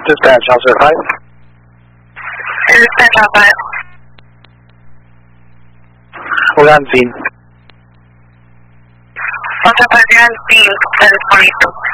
Dispatch, Officer 5. Dispatch, Officer 5. We're on scene. Officer 5, you're on scene, 1022.